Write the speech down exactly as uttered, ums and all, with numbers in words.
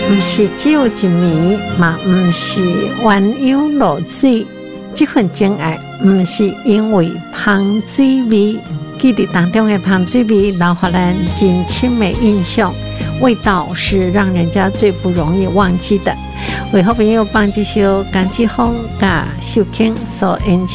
不是只有一面，嘛不是鸳鸯落水。这份真爱，不是因为芳水味，记忆当中的芳水味留下咱真深的印象。味道是让人家最不容易忘记的。为好朋友帮这首甘志峰甲秀卿所演